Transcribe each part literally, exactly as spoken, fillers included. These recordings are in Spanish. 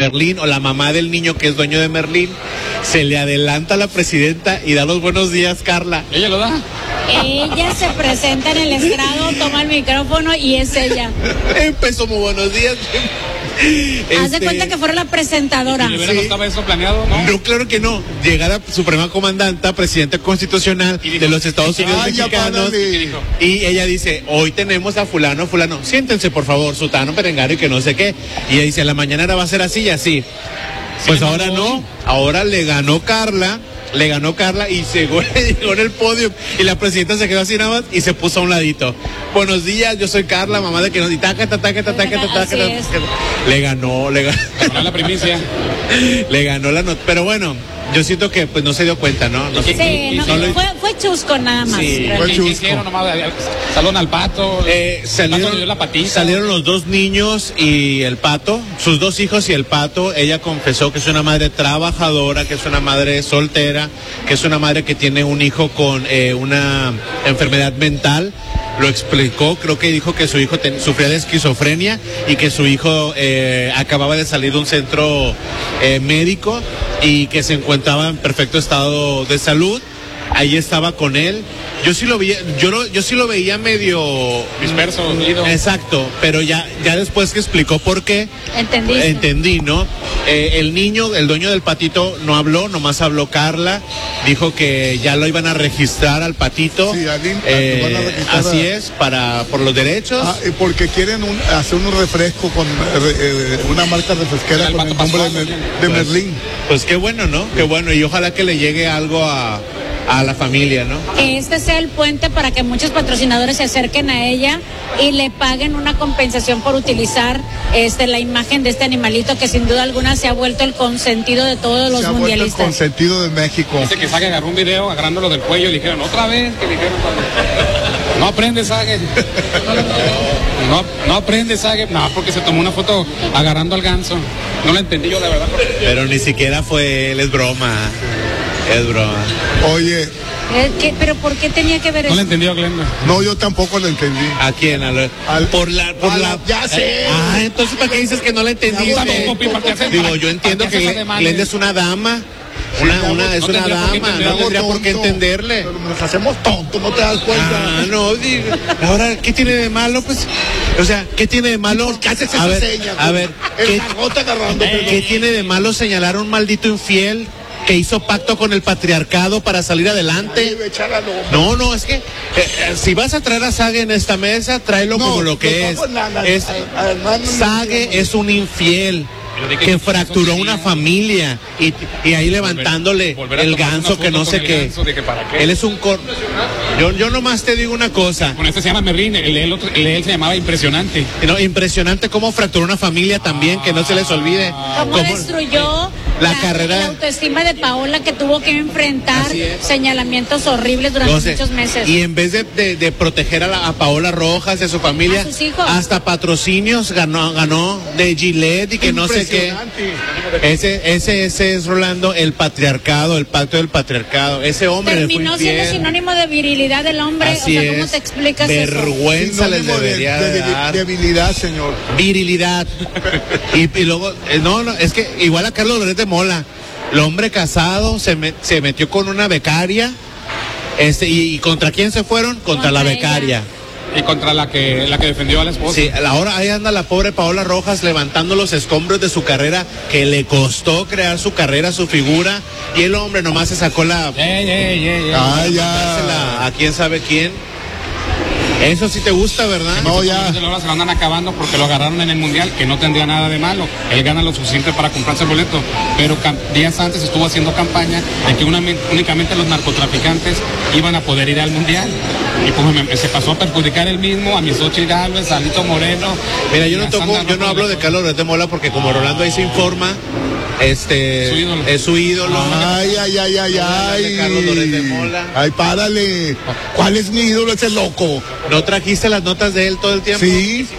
Merlín, o la mamá del niño que es dueño de Merlín, se le adelanta a la presidenta y da los buenos días, Carla. ¿Ella lo da? Ella se presenta en el estrado, toma el micrófono y es ella. Empezó muy buenos días. Haz de cuenta que fuera la presentadora. ¿Y de veras no estaba eso planeado? No, No, claro que no. Llegada Suprema Comandanta, Presidenta Constitucional dijo, de los Estados Unidos "Ay, ya Mexicanos". párale. Y ella dice, hoy tenemos a fulano, fulano, siéntense por favor, sutano, perengano y que no sé qué. Y ella dice, la mañanera va a ser así y así. Pues Sí, ahora no, no, ahora le ganó Carla, le ganó Carla y llegó, llegó en el podio y la presidenta se quedó así nada más y se puso a un ladito. Buenos días, yo soy Carla, mamá de que no, y taca, taca, taca, taca, taca, Así taca, es. le ganó, le ganó, ganó la primicia. le ganó la nota, pero bueno, yo siento que pues no se dio cuenta, ¿no? No Sí, sé. Sí, no, no lo- fue, fue chusco nada más. Sí. realmente. Fue ¿Qué chusco. hicieron nomás? Salón al pato. Eh, el pato salieron, le dio la patita. salieron los dos niños y el pato, sus dos hijos y el pato. Ella confesó que es una madre trabajadora, que es una madre soltera, que es una madre que tiene un hijo con eh, una enfermedad mental. Lo explicó, creo que dijo que su hijo ten, sufría de esquizofrenia y que su hijo eh, acababa de salir de un centro eh, médico y que se encontraba en perfecto estado de salud. Ahí estaba con él. Yo sí lo veía, yo lo, yo sí lo veía medio Disperso, ido. Exacto, pero ya, ya después que explicó por qué, Entendiste. entendí, ¿no? Eh, el niño, el dueño del patito no habló, nomás habló Carla, dijo que ya lo iban a registrar al patito. Sí, al in- Eh, lo van a registrar así a- es, para, por los derechos. Ah, y porque quieren un- hacer un refresco con eh, eh, una marca refresquera El con el pato nombre de, pascual, Mer- de Pues- Merlín. Pues qué bueno, ¿no? Qué bueno, y ojalá que le llegue algo a, a la familia, ¿no? Que este sea el puente para que muchos patrocinadores se acerquen a ella y le paguen una compensación por utilizar este la imagen de este animalito que sin duda alguna se ha vuelto el consentido de todos los Se ha vuelto el mundialistas. consentido de México. Dice que Sague agarró un video agarrándolo del cuello y le dijeron, otra vez, que dijeron, no aprende Sague. No, no aprende Sague. No, porque se tomó una foto agarrando al ganso. No la entendí yo, la verdad. Pero ni siquiera fue él, es broma. Es broma. Oye, Eh, ¿qué? ¿Pero por qué tenía que ver No eso? la entendió Glenda. no, yo tampoco lo entendí. ¿A quién? A lo- Al- por la, por a la. la- ya sé. Ah, entonces ¿para qué dices que no la entendiste? Tampoco, Pi, ¿para qué haces- Digo, yo entiendo para qué que haces Gle- ademanes? Glenda es una dama. Sí, Una, mi una, amor, es no una tendría por qué dama, entender, no tendría por qué tonto. entenderle. Pero nos hacemos tontos, no te das cuenta. Ah, no, digo, ahora, ¿qué tiene de malo? Pues, o sea, ¿qué tiene de malo? ¿Por qué haces a esa ver, seña? a ver, el ¿qué, garrote agarrando. ¿qué tiene de malo señalar a un maldito infiel que hizo pacto con el patriarcado para salir adelante? No, no, es que eh, eh, si vas a traer a Sague en esta mesa, tráelo No, como lo que no, es. no, no, no, es no, no, no, no, Sague no, no. es un infiel Yo dije que que fracturó eso una sería- familia y, y ahí levantándole volver a el tomarse una ganso que foto no con sé el qué. ganso, dije, ¿para qué? Él es un cor... Yo, yo nomás te digo una cosa. Bueno, este se llama Merlín, el de él, otro- el de él se llamaba Impresionante. No, impresionante cómo fracturó una familia también, que no se les olvide. ¿Cómo Cómo- destruyó la la, carrera- la autoestima de Paola, que tuvo que enfrentar Así es. señalamientos horribles durante Entonces, muchos meses? y en vez de, de- de proteger a, la- a Paola Rojas y a su familia, A sus hijos. hasta patrocinios ganó, ganó de Gillette y que no sé qué. Impresionante. Ese, ese, ese es, Rolando, el patriarcado, el pacto del patriarcado. Ese hombre le fue Terminó siendo infiel. sinónimo de virilidad del hombre. Así o sea, ¿cómo es. te explicas eso? Vergüenza les Sinónimo de- debería de, de debi- dar. debilidad, señor. Virilidad. y, y luego, eh, no, no, es que igual a Carlos Loret de Mola, el hombre casado se, me- se metió con una becaria, este, y, y ¿contra quién se fueron? Contra, Contra la ella. becaria. Y contra la que la que defendió a la esposa. Sí, ahora ahí anda la pobre Paola Rojas levantando los escombros de su carrera, que le costó crear su carrera, su figura, y el hombre nomás se sacó la... Ey, ey, ey, ey. Ah, dársela ya. a quién sabe quién. Eso sí te gusta, ¿verdad? No, Muchos ya. jugadores de la hora se lo andan acabando porque lo agarraron en el mundial, que no tendría nada de malo. Él gana lo suficiente para comprarse el boleto, pero cam- días antes estuvo haciendo campaña de que una- únicamente los narcotraficantes iban a poder ir al mundial. Y pues me- se pasó a perjudicar él mismo, a Xochitl Gálvez, a Alito Moreno. Mira, yo y no a toco, Sandra yo no Rojo hablo de Carlos Loret de Mola porque como Rolando ahí se informa, este Su ídolo. es su ídolo. Ay, ay, ay, ay, No voy a hablar de Carlos Loret de Mola. ay. Ay, párale. ¿Cuál es mi ídolo, ese loco? ¿No trajiste las notas de él todo el tiempo? Sí.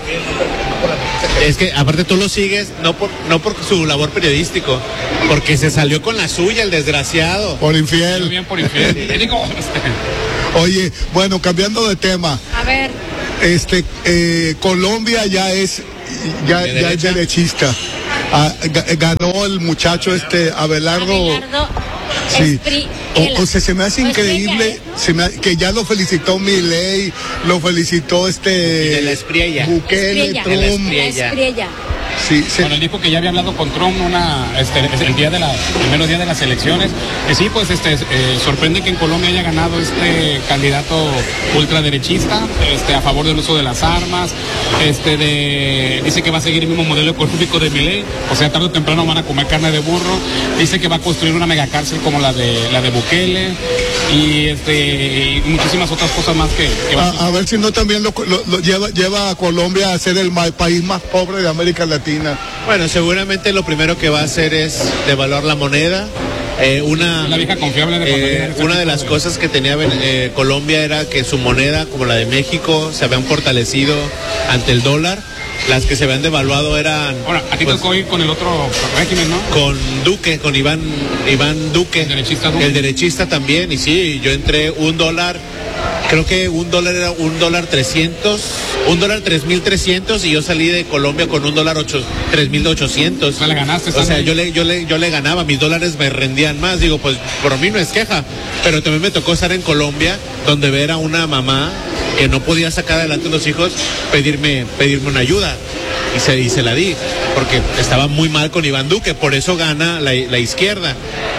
Es que aparte tú lo sigues no por no por su labor periodístico, porque se salió con la suya el desgraciado. Por Muy infiel. bien por infiel. Y digo, este, Oye, bueno, cambiando de tema. A ver, Este, eh, Colombia ya es, ya, ya es ¿Derecha? derechista. Ah, ganó el muchacho este Abelardo. Abelardo Sí. Espriella. O, o sea, se me hace increíble Espriella, ¿eh? se me ha- que ya lo felicitó Milei, lo felicitó este De la Espriella. Bukele, Espriella. De la Trump. Espriella. Espriella. Sí, se- Bueno, él dijo que ya había hablado con Trump una, este, el día de la, el primer día de las elecciones. Que sí, pues este, eh, sorprende que en Colombia haya ganado este candidato ultraderechista, este, a favor del uso de las armas, este, de, dice que va a seguir el mismo modelo económico de Milei, o sea, tarde o temprano van a comer carne de burro. Dice que va a construir una megacárcel como la de, la de Bukele, y este, y muchísimas otras cosas más que, que va a a, a ver si no también lo, lo- lo lleva, lleva a Colombia a ser el ma- país más pobre de América Latina. Bueno, seguramente lo primero que va a hacer es devaluar la moneda. Eh, una, La vieja confiable de cuando eh, viene este una de tipo las de- cosas que tenía eh, Colombia era que su moneda, como la de México, se habían fortalecido ante el dólar. Las que se habían devaluado eran Bueno, a ti pues, tocó ir con el otro régimen, ¿no? con Duque, con Iván, Iván Duque. El derechista Duque. El derechista también, y sí, yo entré un dólar, creo que un dólar era un dólar trescientos, un dólar tres mil trescientos, y yo salí de Colombia con un dólar ocho, tres mil ochocientos. O sea, le ganaste, O sea, Sandy. yo le, yo le, yo le ganaba, mis dólares me rendían más, digo, pues por mí no es queja, pero también me tocó estar en Colombia, donde ver a una mamá que no podía sacar adelante a los hijos, pedirme, pedirme una ayuda. Y se, y se la di, porque estaba muy mal con Iván Duque, por eso gana la, la izquierda.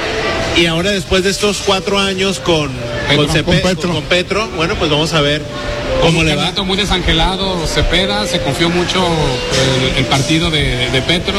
Y ahora, después de estos cuatro años con, Petro, con, Cepe- con Petro. con- con Petro, bueno, pues vamos a ver cómo Un le va. candidato muy desangelado, Cepeda, se confió mucho el, el partido de, de Petro.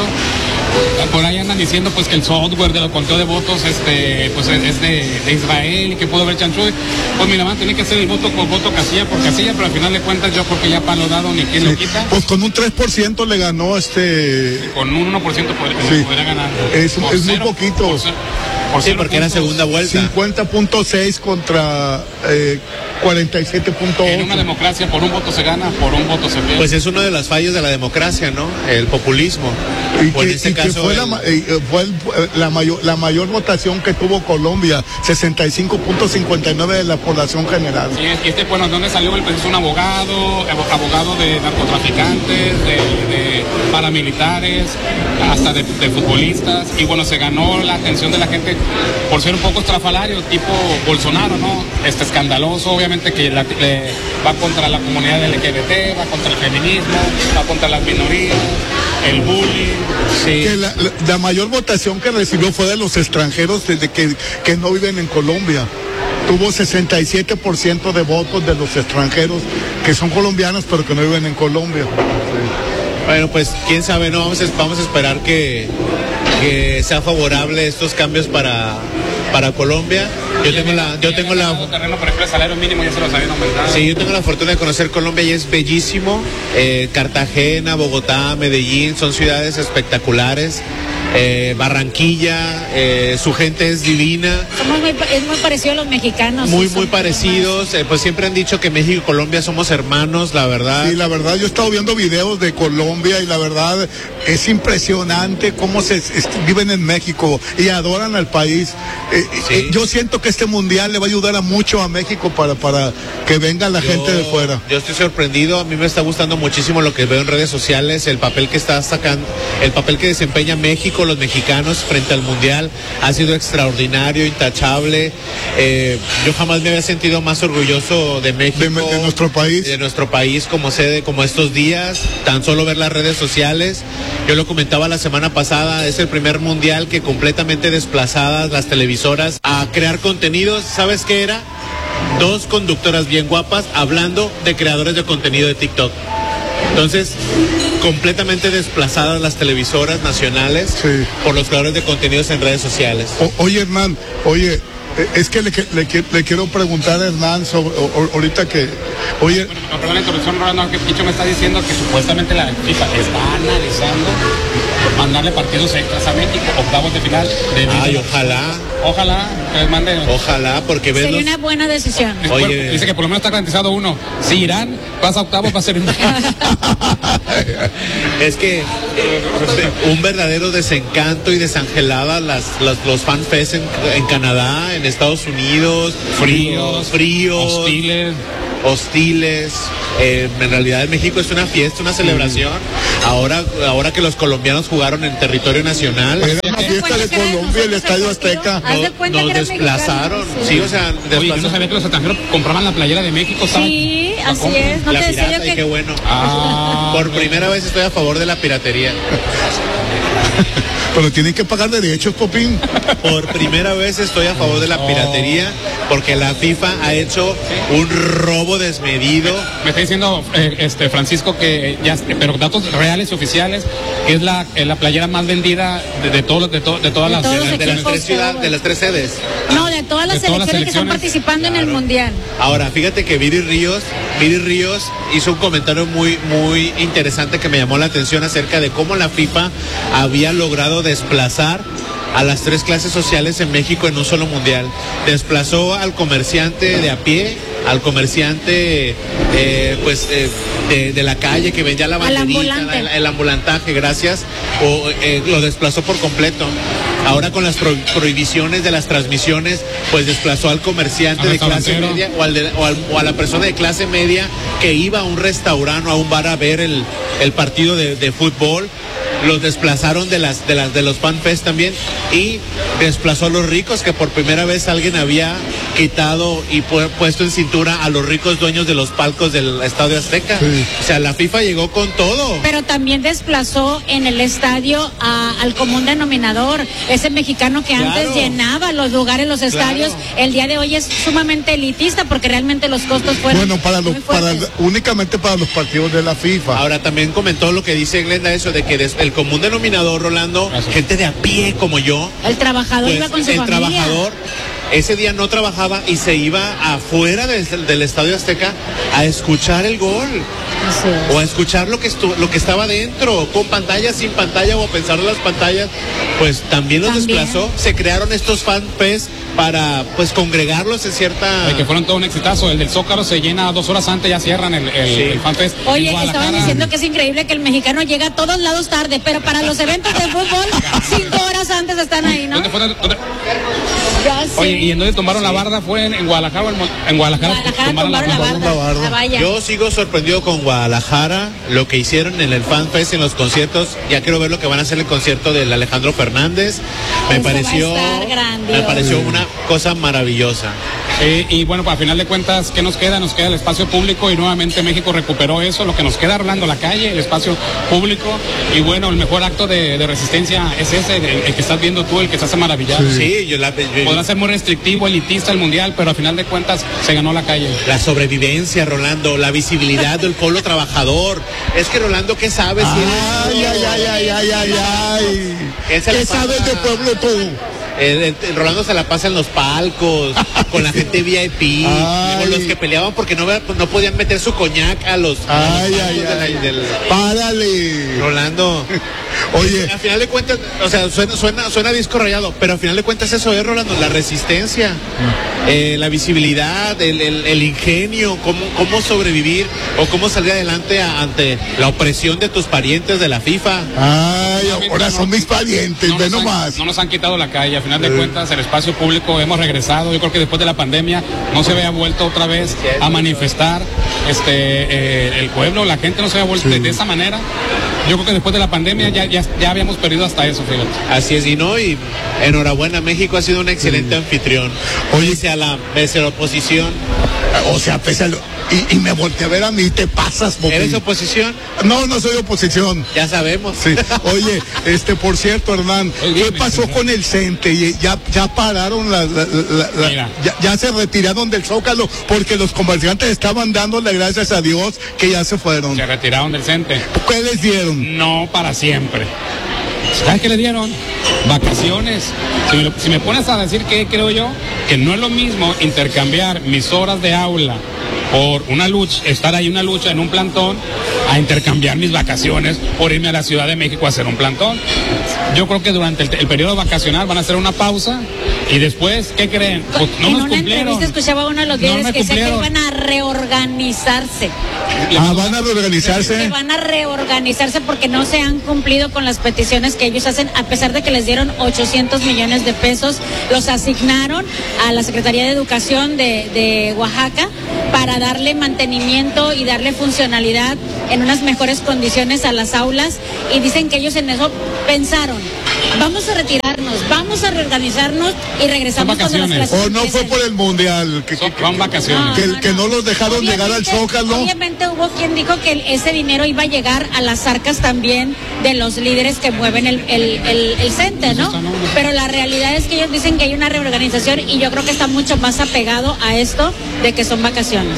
Por ahí andan diciendo pues que el software de los conteo de votos este pues es, es de, de Israel y que pudo haber chanchullo. Pues mira, man, tiene que hacer el voto por voto, casilla por casilla, pero al final de cuentas yo creo que ya palo dado ni quien lo quita. Pues con un tres por ciento le ganó este. Con un uno por ciento podría, Sí. podría ganar. Es- Por es muy poquito. Por cero, por Sí, cero porque era puntos. segunda vuelta. cincuenta punto seis contra eh, cuarenta y siete punto En una ocho. democracia por un voto se gana, por un voto se pierde. Pues es uno de las fallos de la democracia, ¿no? El populismo. Y O en que, este y que caso, fue, la, el- ma- eh, eh, fue el- eh, la, mayor, la mayor votación que tuvo Colombia, sesenta y cinco punto cincuenta y nueve de la población general. Sí, y este, bueno, ¿dónde salió? Él pues, es un abogado, abo- abogado de narcotraficantes, de, de paramilitares, hasta de, de futbolistas, y bueno, se ganó la atención de la gente por ser un poco estrafalario, tipo Bolsonaro, ¿no? Este escandaloso, obviamente que la- le- va contra la comunidad L G B T, va contra el feminismo, va contra las minorías, el bullying. Sí. Que la, la- la mayor votación que recibió fue de los extranjeros desde que, que no viven en Colombia. Tuvo sesenta y siete por ciento de votos de los extranjeros que son colombianos pero que no viven en Colombia. Bueno, pues quién sabe, no vamos a, vamos a esperar que, que sea favorable estos cambios para, para Colombia. Yo tengo la, yo tengo la, terreno, por ejemplo, el salario mínimo ya se los habían aumentado. sí, yo tengo la fortuna de conocer Colombia y es bellísimo. Eh, Cartagena, Bogotá, Medellín son ciudades espectaculares. Eh, Barranquilla, eh, su gente es divina. Somos muy, pa- es muy parecido a los mexicanos. Muy, sí, muy somos parecidos. Eh, pues siempre han dicho que México y Colombia somos hermanos, la verdad. Sí, la verdad, yo he estado viendo videos de Colombia y la verdad es impresionante cómo se es- viven en México y adoran al país. Eh, Sí. eh, yo siento que este mundial le va a ayudar a mucho a México para, para que venga la Yo- gente de fuera. Yo estoy sorprendido, a mí me está gustando muchísimo lo que veo en redes sociales, el papel que está sacando, el papel que desempeña México, los mexicanos frente al mundial, ha sido extraordinario, intachable. Eh, yo jamás me había sentido más orgulloso de México, De, de nuestro país. de nuestro país como sede, como estos días, tan solo ver las redes sociales. Yo lo comentaba la semana pasada, es el primer mundial que completamente desplazadas las televisoras a crear contenidos. ¿Sabes qué era? Dos conductoras bien guapas hablando de creadores de contenido de TikTok. Entonces, completamente desplazadas las televisoras nacionales Sí. por los creadores de contenidos en redes sociales. O- oye, Hernán, oye, eh, es que le, que- le, que- le quiero preguntar a Hernán sobre, o- o- ahorita que, oye, Bueno, no, perdón la interrupción, Rolando, que Picho me está diciendo que supuestamente la FIFA está analizando mandarle partidos extras a México, octavos de final. De Ay, de- ojalá, Ojalá que les mande. ojalá, porque ves Sería los- una buena decisión. Bueno, Oye. dice que por lo menos está garantizado uno. Si Irán pasa a octavos, va a ser un... es que eh, un verdadero desencanto y desangelada las, las- los fanfests en, en Canadá, en Estados Unidos, Fríos, fríos, hostiles. hostiles. Eh, en realidad en México es una fiesta, una celebración. Ahora, ahora que los colombianos jugaron en territorio nacional, era una fiesta de Colombia, el Estadio Azteca. no, nos desplazaron. Sí, o sea, Oye, yo no sabía que los extranjeros compraban la playera de México. Sí, así es. No la te decía pirata, yo que... y qué bueno. Ah, Por primera vez estoy a favor de la piratería. Pero tienen que pagar derechos, Popín. Por primera vez estoy a favor de la piratería porque la FIFA ha hecho un robo desmedido. Me está diciendo eh, este Francisco que ya, pero datos reales y oficiales, que es la, eh, la playera más vendida de, de, todo, de, to, de todas De las todos De, los la- de las equipos, tres ciudades, de las tres sedes. No, de todas las De todas las selecciones que están selecciones. participando en el Mundial. Ahora, fíjate que Viri Ríos, Viri Ríos hizo un comentario muy, muy interesante que me llamó la atención acerca de cómo la FIFA había logrado desplazar a las tres clases sociales en México en un solo mundial. Desplazó al comerciante de a pie, al comerciante eh, pues eh, de, de la calle que vendía la Al banderita, ambulante. el, el ambulantaje, gracias, o eh, lo desplazó por completo. Ahora con las pro- prohibiciones de las transmisiones, pues desplazó al comerciante Al de clase restaurantero. media o, al de- o al- o a la persona de clase media que iba a un restaurante o a un bar a ver el, el partido de, de fútbol. Los desplazaron de las de las de los FanFest también y desplazó a los ricos, que por primera vez alguien había quitado y pu- puesto en cintura a los ricos dueños de los palcos del Estadio Azteca. Sí. O sea, la FIFA llegó con todo. Pero también desplazó en el estadio a- al común denominador, ese mexicano que antes Claro. llenaba los lugares, los estadios, Claro. el día de hoy es sumamente elitista porque realmente los costos fueron Bueno, para los, muy para, fuertes. únicamente para los partidos de la FIFA. Ahora también comentó lo que dice Glenda, eso de que des- el común denominador, Rolando, Eso. gente de a pie como yo, El trabajador pues, iba con su el familia. trabajador ese día no trabajaba y se iba afuera del, del Estadio Azteca a escuchar el gol Así es. o a escuchar lo que estu- lo que estaba dentro, con pantalla, sin pantalla o a pensar en las pantallas. Pues también los También. desplazó. Se crearon estos fanfest para pues congregarlos en cierta. Oye, que fueron todo un exitazo. El del Zócalo se llena dos horas antes, ya cierran el, el, Sí. el FanFest. Oye, En Guadalajara, estaban diciendo que es increíble que el mexicano llega a todos lados tarde, pero para los eventos de fútbol, cinco horas antes están ahí, ¿no? ¿Dónde fue? ¿Dónde? Ya sé. Oye, ¿y en dónde tomaron la barda? ¿Fue en, en Guadalajara o en, Mon- en Guadalajara? Guadalajara tomaron tumbaron la barda. barda, la barda. la valla. Yo sigo sorprendido con Guadalajara, lo que hicieron en el FanFest, en los conciertos. Ya quiero ver lo que van a hacer el concierto del Alejandro Fernández. Me Eso va a pareció, estar grandioso. me pareció una cosa maravillosa. Eh, y bueno, pues a final de cuentas, ¿qué nos queda? Nos queda el espacio público y nuevamente México recuperó eso. Lo que nos queda, Orlando, la calle, el espacio público. Y bueno, el mejor acto de, de resistencia es ese, el, el que estás viendo tú, el que estás maravillado. Sí, yo la, yo- Podrá ser muy restrictivo, elitista el mundial, pero a final de cuentas se ganó la calle. la sobrevivencia, Rolando, la visibilidad del pueblo trabajador. Es que Rolando, ¿qué sabes? Si Ay, eres- ay, ay, ay, ay, ay, ay. ¿Qué se le ¿Qué pasa? sabes de pueblo tú? El, el- el Rolando se la pasa en los palcos, con la gente V I P, Ay. con los que peleaban porque no, no podían meter su coñac a los, a Ay, los ay, palcos de la- ay. del- Párale. Rolando. Oye, Al final de cuentas, o sea, suena, suena, suena disco rayado, pero al final de cuentas eso es, Rolando, la resistencia, eh, la visibilidad, el, el- el ingenio, cómo, cómo sobrevivir o cómo salir adelante a- ante la opresión de tus parientes de la FIFA. ay, ahora son mis parientes, No ve nos, han, nomás. no nos han quitado la calle, a final de cuentas el espacio público hemos regresado, yo creo que después de la pandemia no se había vuelto otra vez a manifestar este eh, el pueblo, la gente no se había vuelto de, de esa manera, yo creo que después de la pandemia ya, ya, ya habíamos perdido hasta eso, fíjate. Así es, y no, y enhorabuena, México ha sido un excelente anfitrión. Oye, Pese a la, pese a la oposición, O sea, pese a lo- y, y me volteé a ver a mí, te pasas, Popín. ¿eres oposición? No, no soy oposición. Ya sabemos. Sí. Oye, este, por cierto, Hernán, Oye, ¿qué dime, pasó señor. con el CENTE? Y Ya, ya pararon, la, la- la- la- Mira. ya, ya se retiraron del Zócalo porque los comerciantes estaban dándole gracias a Dios que ya se fueron. Se retiraron del CENTE. ¿Qué les dieron? No para siempre. ¿Sabes qué le dieron? Vacaciones. Si me, lo- si me pones a decir que creo yo, que no es lo mismo intercambiar mis horas de aula por una lucha, estar ahí una lucha en un plantón, a intercambiar mis vacaciones por irme a la Ciudad de México a hacer un plantón. Yo creo que durante el, el periodo vacacional van a hacer una pausa y después, ¿qué creen? Pues no en nos una cumplieron. entrevista escuchaba a uno de los No líderes me que decía que cumplieron. iban a reorganizarse. Ah, van a Que reorganizarse. van a reorganizarse porque no se han cumplido con las peticiones que ellos hacen, a pesar de que les dieron ochocientos millones de pesos, los asignaron a la Secretaría de Educación de, de Oaxaca para darle mantenimiento y darle funcionalidad en unas mejores condiciones a las aulas, y dicen que ellos en eso pensaron, vamos a retirarnos, vamos a reorganizarnos y regresamos cuando las clases o no fue empiecen. por el mundial que, Son, que, son vacaciones. No, que, no, que no. no los dejaron Obviamente- llegar al Zócalo. Obviamente hubo quien dijo que ese dinero iba a llegar a las arcas también de los líderes que mueven el, el, el, el CENTE, ¿no? Pero la realidad es que ellos dicen que hay una reorganización, y yo creo que está mucho más apegado a esto de que son vacaciones.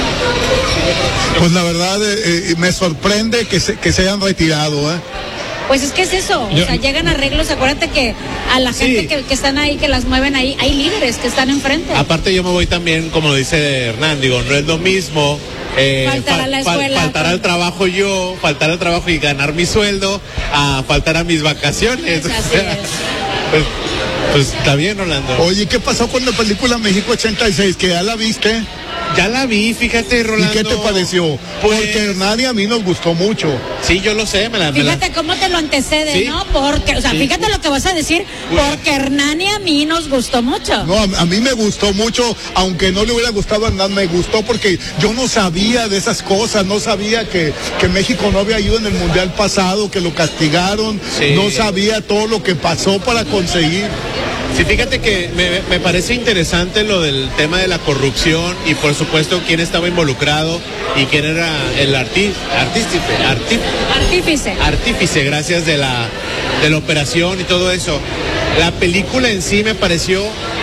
Pues la verdad eh, eh, me sorprende que se, que se hayan retirado, ¿eh? Pues es que es eso, Yo- o sea, llegan arreglos, acuérdate que a la gente Sí. que, que están ahí, que las mueven ahí, hay líderes que están enfrente. Aparte yo me voy también, como dice Hernán, digo, no es lo mismo. Eh, Faltar a la escuela, faltar con- al trabajo yo, faltar al trabajo y ganar mi sueldo, a faltar a mis vacaciones. Así O sea, es. Pues, pues está bien, Rolando. Oye, ¿qué pasó con la película México ochenta y seis? Que ya la viste. Ya la vi, fíjate, ¿Y Rolando. qué te pareció? Pues, Porque Hernán y a mí nos gustó mucho. sí, yo lo sé, me la, me la- Fíjate cómo te lo antecede, Sí. ¿no? Porque, o sea, Sí. fíjate lo que vas a decir, porque Hernán y a mí nos gustó mucho. No, a, a mí me gustó mucho, aunque no le hubiera gustado a Hernán, me gustó porque yo no sabía de esas cosas, no sabía que, que México no había ido en el Mundial pasado, que lo castigaron, Sí. no sabía todo lo que pasó para conseguir. Sí, fíjate que me, me parece interesante lo del tema de la corrupción y por supuesto quién estaba involucrado y quién era el arti artífice, arti Artífice. artífice, gracias, de la, de la operación y todo eso. La película en sí me pareció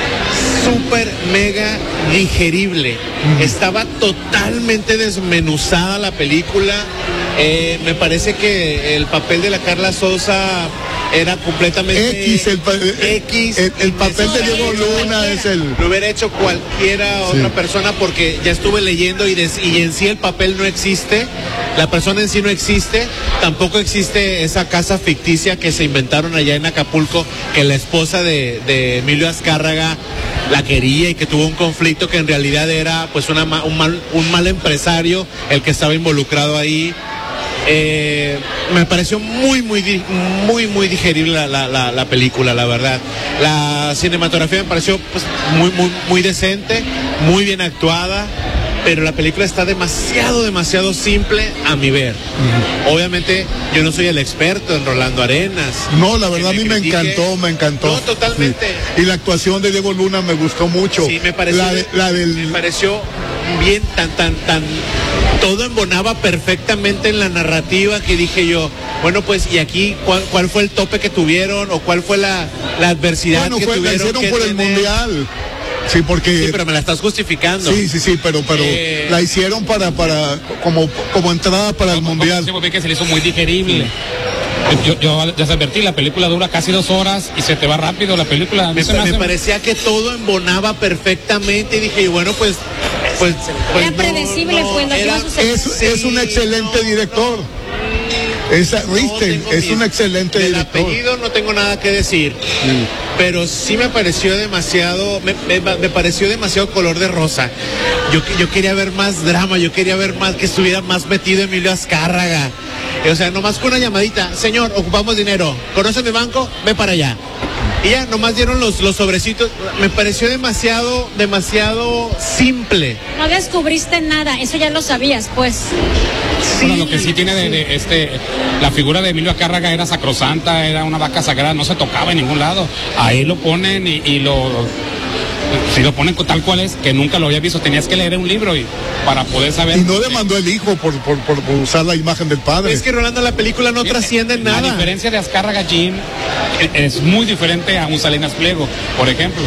súper mega digerible. Estaba totalmente desmenuzada la película. Eh, me parece que el papel de la Carla Sosa era completamente X, el, pa- X. el, el papel de Diego Luna es el... Lo hubiera hecho cualquiera Sí. otra persona, porque ya estuve leyendo y, des- y en sí el papel no existe, la persona en sí no existe, tampoco existe esa casa ficticia que se inventaron allá en Acapulco, que la esposa de, de Emilio Azcárraga la quería y que tuvo un conflicto que en realidad era pues una, ma- un, mal, un mal empresario el que estaba involucrado ahí. Eh, me pareció muy, muy, di- muy, muy digerible la, la, la, la película, la verdad. La cinematografía me pareció pues, muy, muy, muy decente, muy bien actuada, pero la película está demasiado, demasiado simple a mi ver. Obviamente, yo no soy el experto en Rolando Arenas. No, la verdad a Que mí me critique. encantó, me encantó. No, totalmente. Sí. Y la actuación de Diego Luna me gustó mucho. Sí, me pareció, La, de- la me del... pareció bien, tan, tan, tan, todo embonaba perfectamente en la narrativa que dije yo, bueno, pues, ¿y aquí cuál, cuál fue el tope que tuvieron o cuál fue la, la adversidad Bueno, que fue, la tuvieron hicieron que por el tener? Mundial. Sí, porque... Sí, pero me la estás justificando. Sí, sí, sí, pero, pero Eh, la hicieron para, para, como, como entrada para el Mundial. Sí, porque que se le hizo muy digerible. Yo, yo ya se advertí, la película dura casi dos horas y se te va rápido la película. A mí Me, se me me hace- parecía que todo embonaba perfectamente y dije, bueno, pues... pues, pues Era no, predecible, no, pues, lo que era- iba a suceder. Es, Sí, es un excelente no, director. Esa, No Risten tengo es mis- un excelente del director. apellido no tengo nada que decir, pero sí me pareció demasiado, me, me- me pareció demasiado color de rosa. Yo, yo quería ver más drama, yo quería ver más, que estuviera más metido Emilio Azcárraga. O sea, nomás con una llamadita, señor, ocupamos dinero, ¿conoce mi banco? Ve para allá. Y ya, nomás dieron los, los sobrecitos. Me pareció demasiado, demasiado simple. No descubriste nada, eso ya lo sabías, pues. Bueno, lo que sí tiene de, de este, la figura de Emilio Azcárraga era sacrosanta, era una vaca sagrada, no se tocaba en ningún lado. Ahí lo ponen y, y lo, si lo ponen tal cual es, que nunca lo había visto, tenías que leer un libro y para poder saber. Y no demandó el hijo por, por, por, por usar la imagen del padre. Es que Rolando, la película no trasciende en La nada. diferencia de Azcárraga Jim es muy diferente a un Salinas Pliego, por ejemplo.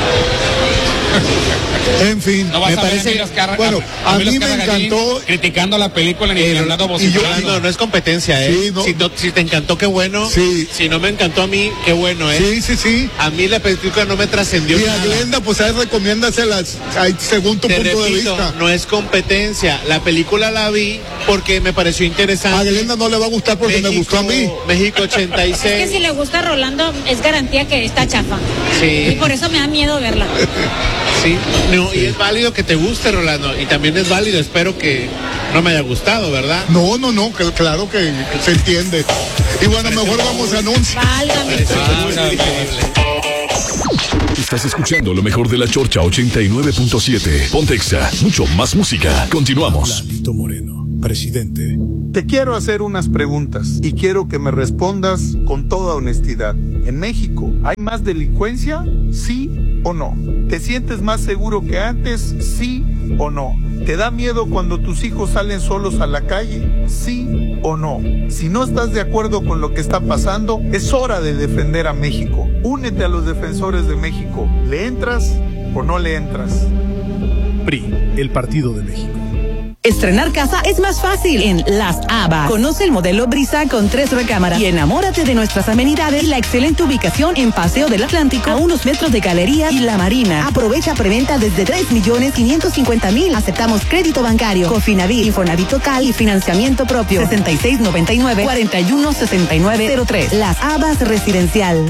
En fin, No vas me a ver parece. Emilio Azcárraga- Bueno, a Emilio mí me Azcárraga Jim encantó. criticando la película ni Eh, andando y yo- vociferando. No, no es competencia, ¿eh? Sí, no. Si, no- si te encantó, qué bueno. Sí. Si no me encantó a mí, qué bueno, ¿eh? Sí, sí, sí. A mí la película no me trascendió Y a nada. Glenda, pues ahí recomiéndaselas ahí, según tu Te punto de repito, vista. no es competencia. La película la vi porque me pareció interesante. A Glenda no le va a gustar porque me gustó a mí. México ochenta y Es que seis. si le gusta a Rolando, es garantía que está chafa. Y Sí, por eso me da miedo verla. sí. No, y es válido que te guste, Rolando. Y también es válido, espero que no me haya gustado, ¿verdad? No, no, no, que- claro que, que se entiende. Y bueno, mejor vamos a anunciar. Válgame. Parece muy Ah, increíble. Estás escuchando lo mejor de la Chorcha ochenta y nueve punto siete. Pontexa, mucho más música. Continuamos. Lalito Moreno, presidente. Te quiero hacer unas preguntas y quiero que me respondas con toda honestidad. ¿En México hay más delincuencia? ¿Sí o no? ¿Te sientes más seguro que antes? ¿Sí o no? ¿Te da miedo cuando tus hijos salen solos a la calle? ¿Sí o no? Si no estás de acuerdo con lo que está pasando, es hora de defender a México. Únete a los defensores de México. ¿Le entras o no le entras? P R I, el Partido de México. Estrenar casa es más fácil en Las Habas. Conoce el modelo Brisa con tres recámaras y enamórate de nuestras amenidades y la excelente ubicación en Paseo del Atlántico, a unos metros de Galerías y La Marina. Aprovecha preventa desde tres millones quinientos cincuenta mil. Aceptamos crédito bancario, Cofinavit, Infonavit Total y financiamiento propio. sesenta y seis noventa y nueve, cuarenta y uno sesenta y nueve cero tres. Las Habas Residencial.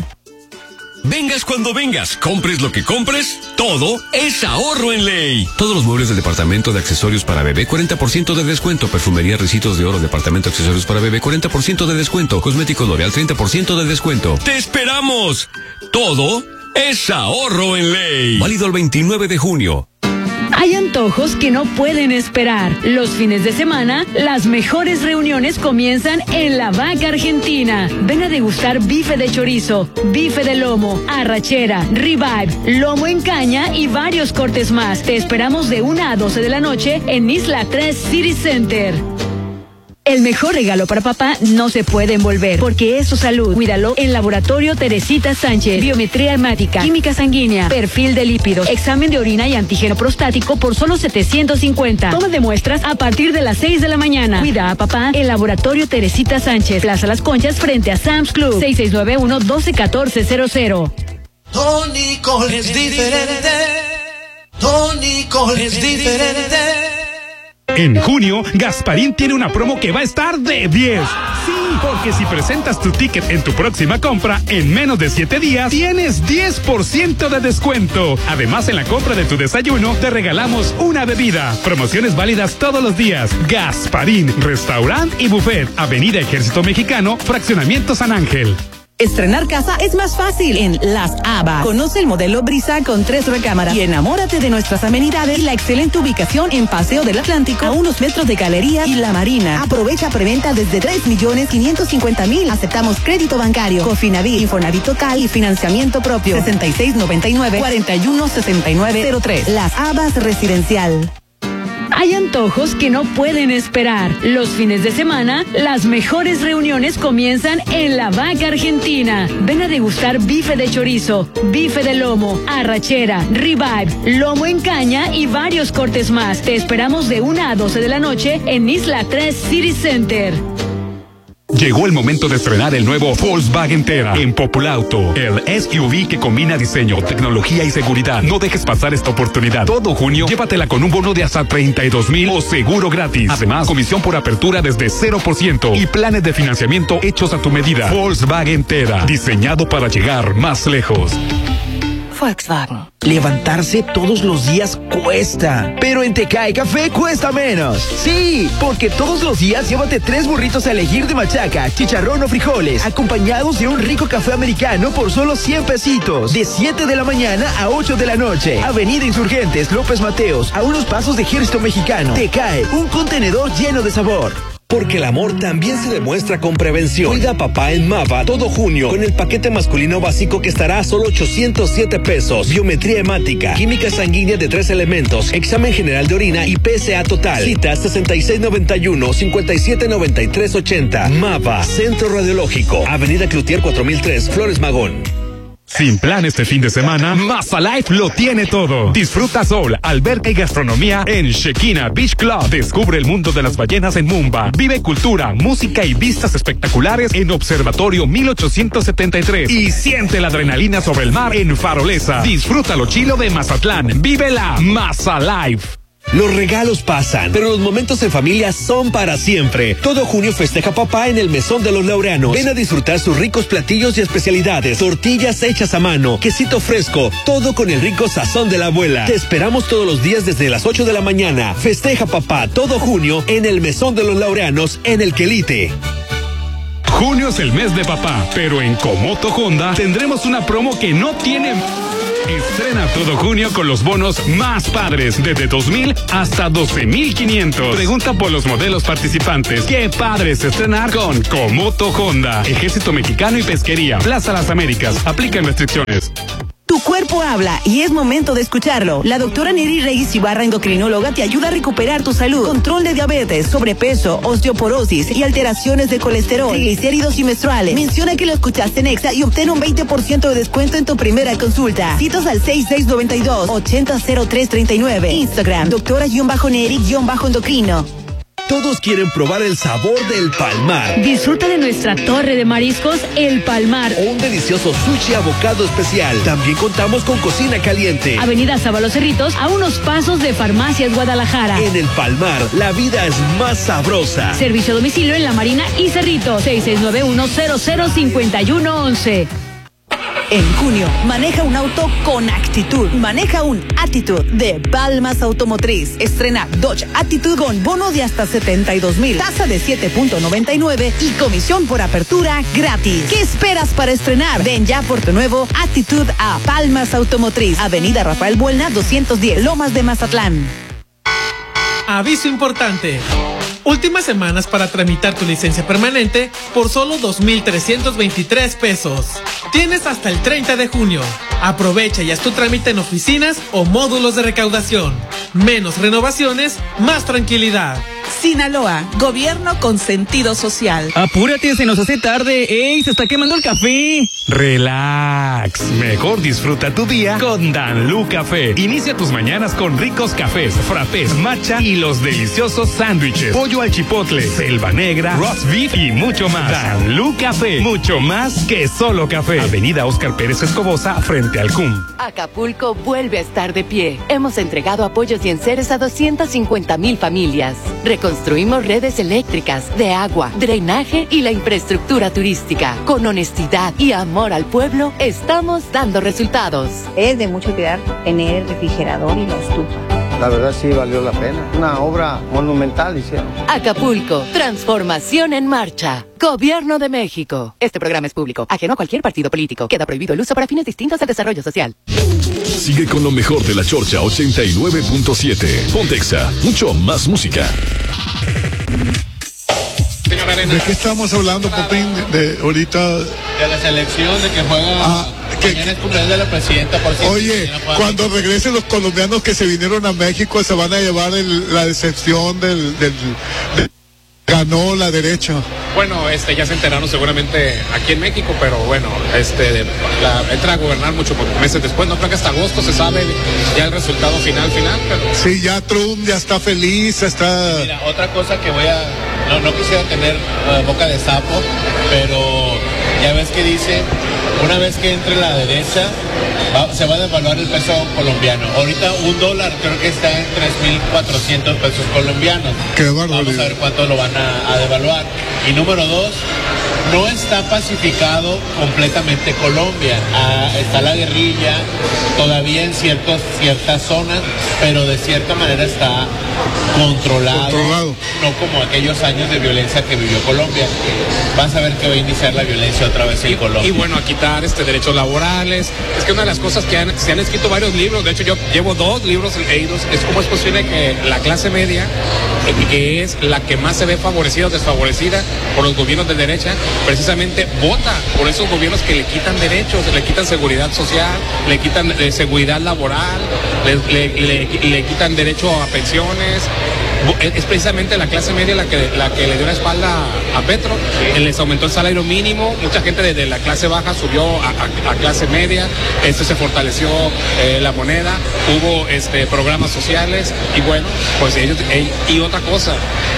Vengas cuando vengas, compres lo que compres, todo es ahorro en Ley. Todos los muebles del departamento de accesorios para bebé, cuarenta por ciento de descuento. Perfumería Ricitos de Oro, departamento de accesorios para bebé, cuarenta por ciento de descuento. Cosméticos L'Oreal, treinta por ciento de descuento. ¡Te esperamos! Todo es ahorro en Ley. Válido el veintinueve de junio. Hay antojos que no pueden esperar. Los fines de semana, las mejores reuniones comienzan en La Vaca Argentina. Ven a degustar bife de chorizo, bife de lomo, arrachera, ribeye, lomo en caña y varios cortes más. Te esperamos de una a doce de la noche en Isla tres City Center. El mejor regalo para papá no se puede envolver, porque es su salud. Cuídalo en Laboratorio Teresita Sánchez. Biometría hemática, química sanguínea, perfil de lípidos, examen de orina y antígeno prostático por solo setecientos cincuenta. Toma de muestras a partir de las seis de la mañana. Cuida a papá en Laboratorio Teresita Sánchez. Plaza Las Conchas frente a Sam's Club. seis seis nueve uno, uno dos uno cuatro cero cero. Tónico es diferente. Tónico es diferente. En junio, Gasparín tiene una promo que va a estar de diez. Sí, porque si presentas tu ticket en tu próxima compra, en menos de siete días, tienes diez por ciento de descuento. Además, en la compra de tu desayuno, te regalamos una bebida. Promociones válidas todos los días. Gasparín, restaurant y buffet. Avenida Ejército Mexicano, Fraccionamiento San Ángel. Estrenar casa es más fácil en Las Habas. Conoce el modelo Brisa con tres recámaras y enamórate de nuestras amenidades y la excelente ubicación en Paseo del Atlántico, a unos metros de Galerías y La Marina. Aprovecha preventa desde tres millones quinientos cincuenta mil. Aceptamos crédito bancario, Cofinavit, Infonavit Total y financiamiento propio. sesenta y seis noventa y nueve, cuarenta y uno sesenta y nueve cero tres. Las Habas Residencial. Hay antojos que no pueden esperar. Los fines de semana, las mejores reuniones comienzan en La Vaca Argentina. Ven a degustar bife de chorizo, bife de lomo, arrachera, ribeye, lomo en caña y varios cortes más. Te esperamos de una a doce de la noche en Isla tres City Center. Llegó el momento de estrenar el nuevo Volkswagen Tera en Populauto, el S U V que combina diseño, tecnología y seguridad. No dejes pasar esta oportunidad. Todo junio, llévatela con un bono de hasta treinta y dos mil o seguro gratis. Además, comisión por apertura desde cero por ciento y planes de financiamiento hechos a tu medida. Volkswagen Tera, diseñado para llegar más lejos. Volkswagen. Levantarse todos los días cuesta, pero en Tecae Café cuesta menos. Sí, porque todos los días llévate tres burritos a elegir de machaca, chicharrón o frijoles, acompañados de un rico café americano por solo cien pesitos. De siete de la mañana a ocho de la noche. Avenida Insurgentes, López Mateos, a unos pasos de Ejército Mexicano. Tecae, un contenedor lleno de sabor. Porque el amor también se demuestra con prevención. Cuida a papá en Mava todo junio con el paquete masculino básico que estará a solo ochocientos siete pesos. Biometría hemática, química sanguínea de tres elementos, examen general de orina y P S A total. Cita sesenta y seis noventa y uno, cincuenta y siete noventa y tres ochenta. Mava, Centro Radiológico, Avenida Cloutier cuatro mil tres, Flores Magón. Sin plan este fin de semana, Mazalife lo tiene todo. Disfruta sol, alberca y gastronomía en Shekina Beach Club. Descubre el mundo de las ballenas en Mumba. Vive cultura, música y vistas espectaculares en Observatorio mil ochocientos setenta y tres. Y siente la adrenalina sobre el mar en Farolesa. Disfruta lo chilo de Mazatlán. Vive la Mazalife. Los regalos pasan, pero los momentos en familia son para siempre. Todo junio festeja papá en el Mesón de los Laureanos. Ven a disfrutar sus ricos platillos y especialidades, tortillas hechas a mano, quesito fresco, todo con el rico sazón de la abuela. Te esperamos todos los días desde las ocho de la mañana. Festeja papá todo junio en el Mesón de los Laureanos en el Quelite. Junio es el mes de papá, pero en Comoto Honda tendremos una promo que no tiene... Estrena todo junio con los bonos más padres, desde dos mil hasta doce mil quinientos. Pregunta por los modelos participantes. Qué padre es estrenar con Comoto Honda, Ejército Mexicano y Pesquería, Plaza Las Américas. Aplican restricciones. Tu cuerpo habla y es momento de escucharlo. La doctora Neri Reyes Ibarra, endocrinóloga, te ayuda a recuperar tu salud. Control de diabetes, sobrepeso, osteoporosis y alteraciones de colesterol, triglicéridos y menstruales. Menciona que lo escuchaste en Exa y obtén un veinte por ciento de descuento en tu primera consulta. Citas al seis seis nueve dos, ocho cero cero tres tres nueve. Instagram, doctora-neri-endocrino. Todos quieren probar el sabor del Palmar. Disfruta de nuestra torre de mariscos, El Palmar. O un delicioso sushi abocado especial. También contamos con cocina caliente. Avenida Sábalo Cerritos, a unos pasos de Farmacias Guadalajara. En El Palmar, la vida es más sabrosa. Servicio a domicilio en La Marina y Cerritos. seis seis nueve uno, cero cero cinco uno once. En junio, maneja un auto con actitud. Maneja un Attitude de Palmas Automotriz. Estrena Dodge Attitude con bono de hasta setenta y dos mil, tasa de siete punto noventa y nueve y comisión por apertura gratis. ¿Qué esperas para estrenar? Ven ya por tu nuevo Attitude a Palmas Automotriz. Avenida Rafael Buelna, doscientos diez, Lomas de Mazatlán. Aviso importante. Últimas semanas para tramitar tu licencia permanente por solo dos mil trescientos veintitrés pesos. Tienes hasta el treinta de junio. Aprovecha y haz tu trámite en oficinas o módulos de recaudación. Menos renovaciones, más tranquilidad. Sinaloa, gobierno con sentido social. Apúrate, se nos hace tarde. ¡Ey, se está quemando el café! Relax. Mejor disfruta tu día con Danlú Café. Inicia tus mañanas con ricos cafés, frappés, matcha y los deliciosos sándwiches. Pollo al chipotle, selva negra, roast beef y mucho más. Danlú Café. Mucho más que solo café. Avenida Óscar Pérez Escobosa, frente al C U M. Acapulco vuelve a estar de pie. Hemos entregado apoyos y enseres a doscientas cincuenta mil familias. Reconstruimos redes eléctricas, de agua, drenaje y la infraestructura turística. Con honestidad y amor al pueblo, estamos dando resultados. Es de mucho cuidar tener el refrigerador y la estufa. La verdad sí valió la pena. Una obra monumental hicieron. Acapulco, transformación en marcha. Gobierno de México. Este programa es público, ajeno a cualquier partido político. Queda prohibido el uso para fines distintos al desarrollo social. Sigue con lo mejor de la Chorcha ochenta y nueve punto siete. Pontexa, mucho más música. ¿De qué estamos hablando, Popín? De ahorita. De la selección, de que juega. Ah, que, mañana es cumpleaños de la presidenta, por cierto. Oye, cuando regresen los colombianos que se vinieron a México, se van a llevar el, la decepción del, del, del. Ganó la derecha. Bueno, este ya se enteraron seguramente aquí en México, pero bueno, este la, entra a gobernar muchos meses después. No creo que hasta agosto se sabe ya el resultado final, final. Pero... Sí, ya Trump ya está feliz, está. Mira, otra cosa que voy a, no, no quisiera tener uh, boca de sapo, pero ya ves que dice, una vez que entre la derecha, va, se va a devaluar el peso colombiano. Ahorita un dólar creo que está en tres mil cuatrocientos pesos colombianos. Qué barbaridad. Vamos a ver cuánto lo van a, a devaluar. Y número dos, no está pacificado completamente Colombia. Ah, está la guerrilla todavía en ciertos, ciertas zonas, pero de cierta manera está controlado, controlado. No como aquellos años de violencia que vivió Colombia. Vas a ver que va a iniciar la violencia otra vez en y, Colombia. Y bueno, a quitar este derechos laborales. Es que una de las cosas que han, se han escrito varios libros, de hecho yo llevo dos libros leídos, es cómo es posible que la clase media, que es la que más se ve favorecida o desfavorecida por los gobiernos de derecha, precisamente vota por esos gobiernos que le quitan derechos, le quitan seguridad social, le quitan eh, seguridad laboral, le, le, le, le quitan derecho a pensiones. Es precisamente la clase media la que, la que le dio la espalda a Petro. Les aumentó el salario mínimo, mucha gente desde la clase baja subió a, a, a clase media, esto se fortaleció eh, la moneda, hubo este programas sociales y bueno, pues ellos, ellos y otra cosa,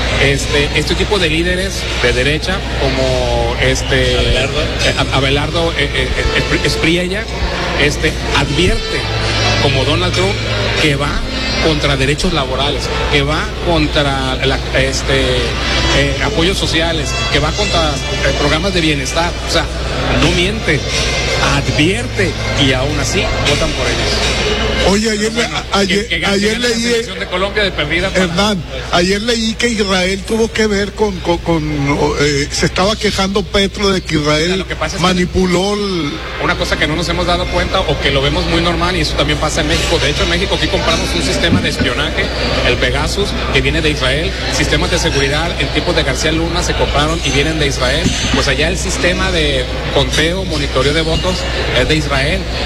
este este tipo de líderes de derecha como este Abelardo, eh, Abelardo eh, eh, Espriella, este advierte como Donald Trump que va contra derechos laborales, que va contra la, este eh, apoyos sociales, que va contra eh, programas de bienestar. O sea, no miente, advierte y aún así votan por ellos. Oye, ayer, bueno, ayer, que, que ayer leí, la selección de Colombia de perdida para... Hernán, ayer leí que Israel tuvo que ver con, con, con eh, se estaba quejando Petro de que Israel que es manipuló que el... una cosa que no nos hemos dado cuenta o que lo vemos muy normal, y eso también pasa en México. De hecho, en México aquí compramos un sistema de espionaje, el Pegasus, que viene de Israel. Sistemas de seguridad en tiempos de García Luna se compraron y vienen de Israel. Pues allá el sistema de conteo, monitoreo de votos es de Israel.